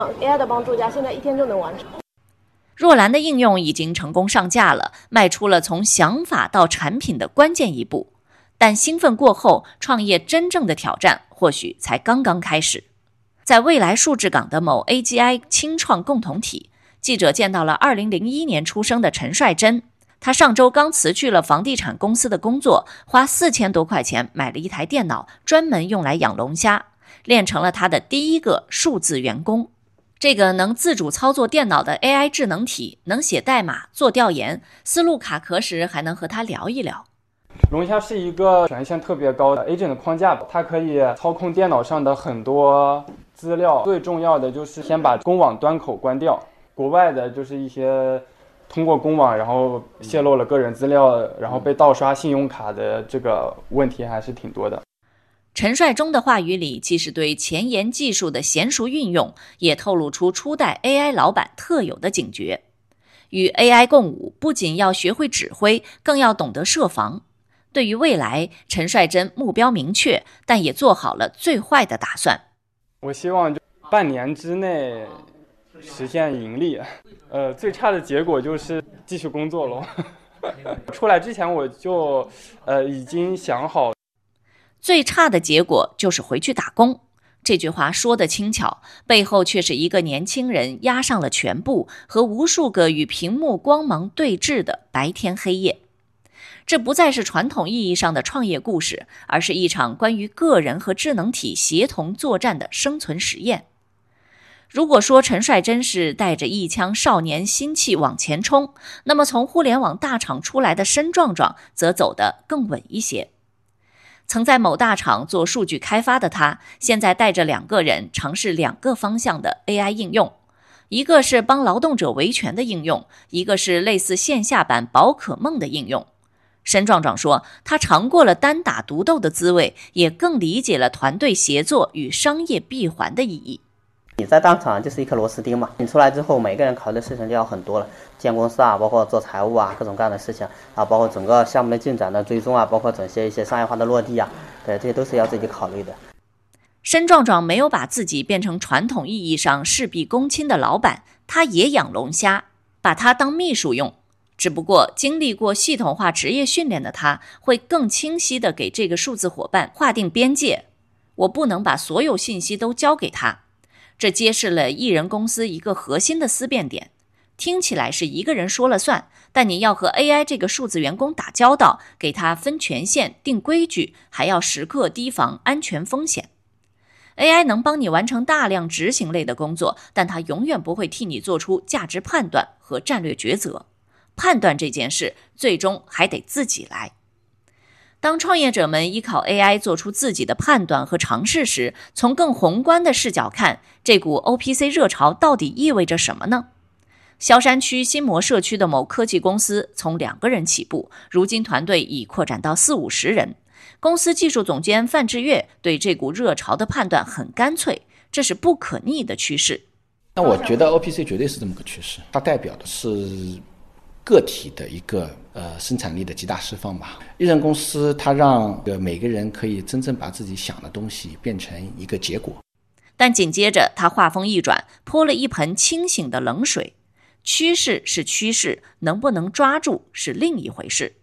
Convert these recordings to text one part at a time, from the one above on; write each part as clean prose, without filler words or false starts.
AI 的帮助下，现在1天就能完成。 若兰的应用已经成功上架了，迈出了从想法到产品的关键一步。但兴奋过后，创业真正的挑战或许才刚刚开始。在未来数字港的某 AGI 轻创共同体，记者见到了2001年出生的陈帅珍。他上周刚辞去了房地产公司的工作，花4000多块钱买了一台电脑，专门用来养龙虾，练成了他的第一个数字员工。这个能自主操作电脑的 AI 智能体，能写代码、做调研，思路卡壳时还能和他聊一聊。 龙虾是一个权限特别高的 agent 的框架，它可以操控电脑上的很多资料，最重要的就是先把公网端口关掉。国外的就是一些通过公网然后泄露了个人资料，然后被盗刷信用卡的这个问题还是挺多的。 陈帅忠的话语里，既是对前沿技术的娴熟运用，也透露出初代 AI 老板特有的警觉。与 AI 共舞，不仅要学会指挥，更要懂得设防。对于未来，陈帅珍目标明确，但也做好了最坏的打算。 我希望就半年之内实现盈利，最差的结果就是继续工作咯。出来之前我就已经想好， 最差的结果就是回去打工。这句话说得轻巧，背后却是一个年轻人压上了全部，和无数个与屏幕光芒对峙的白天黑夜。这不再是传统意义上的创业故事，而是一场关于个人和智能体协同作战的生存实验。如果说陈帅珍是带着一腔少年心气往前冲，那么从互联网大厂出来的申壮壮则走得更稳一些。曾在某大厂做数据开发的他，现在带着2个人尝试2个方向的 AI 应用，一个是帮劳动者维权的应用，一个是类似线下版宝可梦的应用。申壮壮说，他尝过了单打独斗的滋味，也更理解了团队协作与商业闭环的意义。 你在当场就是一颗螺丝钉嘛，你出来之后，每个人考虑的事情就要很多了，建公司啊，包括做财务啊，各种各样的事情啊，包括整个项目的进展的追踪啊，包括整些一些商业化的落地啊，对，这些都是要自己考虑的。 申壮壮没有把自己变成传统意义上事必躬亲的老板，他也养龙虾，把他当秘书用。只不过经历过系统化职业训练的他，会更清晰地给这个数字伙伴划定边界。我不能把所有信息都交给他。这揭示了艺人公司一个核心的思辨点。听起来是一个人说了算，但你要和 AI 这个数字员工打交道，给他分权限、定规矩，还要时刻提防安全风险。AI 能帮你完成大量执行类的工作，但它永远不会替你做出价值判断和战略抉择。判断这件事，最终还得自己来。当创业者们依靠 AI 做出自己的判断和尝试时，从更宏观的视角看，这股 OPC 热潮到底意味着什么呢？萧山区新模社区的某科技公司从2个人起步，如今团队已扩展到40-50人。公司技术总监范志月对这股热潮的判断很干脆，这是不可逆的趋势。 那我觉得 OPC 绝对是这么个趋势，它代表的是个体的一个生产力的极大释放吧。艺人公司它让每个人可以真正把自己想的东西变成一个结果。 但紧接着他话锋一转，泼了一盆清醒的冷水。趋势是趋势，能不能抓住是另一回事。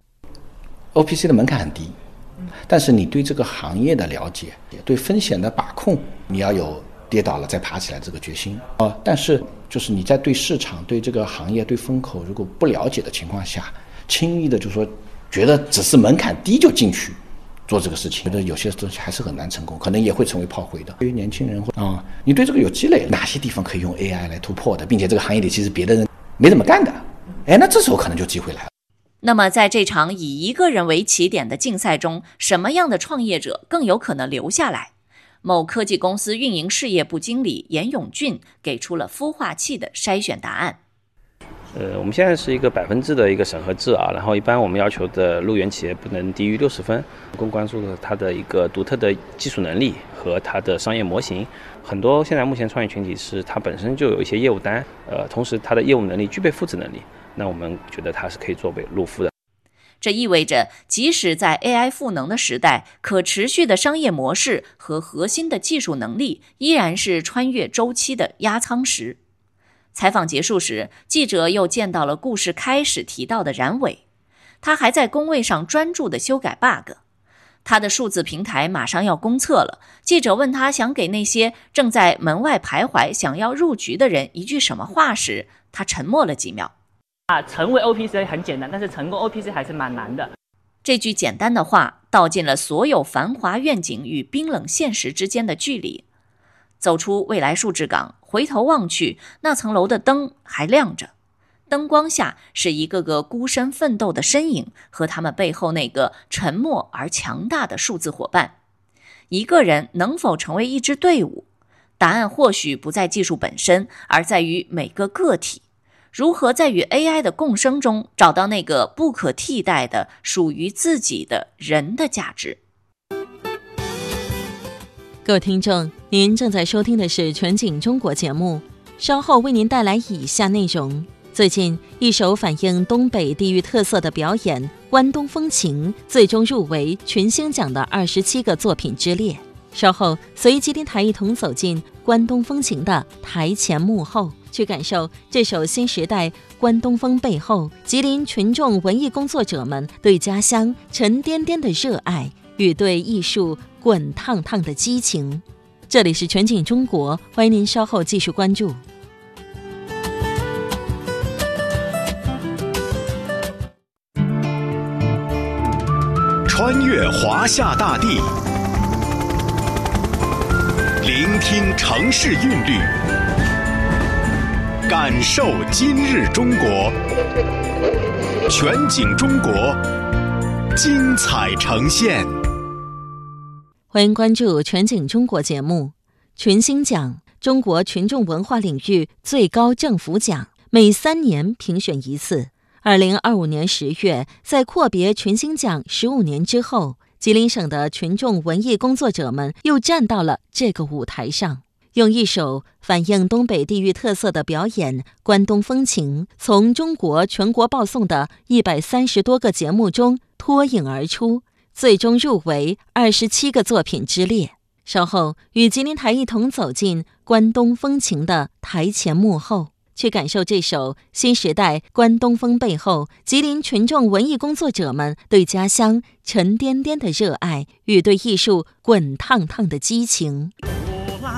OPC 的门槛很低，但是你对这个行业的了解，对风险的把控，你要有跌倒了再爬起来这个决心。但是就是你在对市场、对这个行业、对风口如果不了解的情况下，轻易的就说觉得只是门槛低就进去做这个事情，觉得有些东西还是很难成功，可能也会成为炮灰的。对于年轻人你对这个有积累，哪些地方可以用 AI 来突破的，并且这个行业里其实别的人没怎么干的，那这时候可能就机会来了。 那么在这场以一个人为起点的竞赛中，什么样的创业者更有可能留下来？某科技公司运营事业部经理严永俊给出了孵化器的筛选答案。 我们现在是一个100%的一个审核制啊，然后一般我们要求的入园企业不能低于60分，更关注了它的一个独特的技术能力和它的商业模型。很多现在目前创业群体是它本身就有一些业务单，同时它的业务能力具备复制能力，那我们觉得它是可以作为入孵的。 这意味着，即使在 AI 赋能的时代，可持续的商业模式和核心的技术能力依然是穿越周期的压舱石。采访结束时，记者又见到了故事开始提到的冉伟，他还在工位上专注地修改 bug。他的数字平台马上要公测了，记者问他想给那些正在门外徘徊想要入局的人一句什么话时，他沉默了几秒。 成为 OPC 很简单，但是成功 OPC 还是蛮难的。 这句简单的话道尽了所有繁华愿景与冰冷现实之间的距离。走出未来数字港，回头望去，那层楼的灯还亮着，灯光下是一个个孤身奋斗的身影和他们背后那个沉默而强大的数字伙伴。一个人能否成为一支队伍？答案或许不在技术本身，而在于每个个体如何在与 AI 的共生中找到那个不可替代的属于自己的人的价值。 各位听众，您正在收听的是全景中国节目，稍后为您带来以下内容。最近，一首反映东北地域特色的表演《关东风情》最终入围群星奖的27个作品之列。稍后，随吉林台一同走进《关东风情》的台前幕后，去感受这首新时代关东风背后吉林群众文艺工作者们对家乡沉甸甸的热爱与对艺术滚烫烫的激情。这里是全景中国，欢迎您稍后继续关注。 穿越华夏大地，聆听城市韵律，感受今日中国。全景中国，精彩呈现。 欢迎关注全景中国节目。群星奖，中国群众文化领域最高政府奖，每3年评选一次。2025年10月，在阔别群星奖15年之后，吉林省的群众文艺工作者们又站到了这个舞台上，用一首反映东北地域特色的表演《关东风情》，从中国全国报送的130多个节目中脱颖而出，最终入围27个作品之列。稍后与吉林台一同走进《关东风情》的台前幕后，去感受这首新时代关东风背后吉林群众文艺工作者们对家乡沉甸甸的热爱与对艺术滚烫烫的激情。